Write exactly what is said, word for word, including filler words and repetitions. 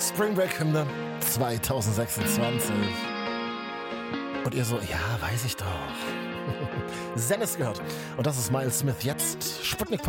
Spring Break Hymne zwanzig sechsundzwanzig. Und ihr so, ja, weiß ich doch. Zen ist gehört. Und das ist Miles Smith. Jetzt Sputnik